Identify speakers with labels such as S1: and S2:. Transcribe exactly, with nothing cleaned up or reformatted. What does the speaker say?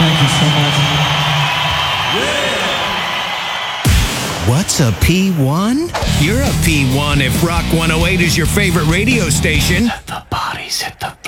S1: Thank you so much.
S2: What's a P one? You're a P one if Rock one oh eight is your favorite radio station.
S3: The bodies hit the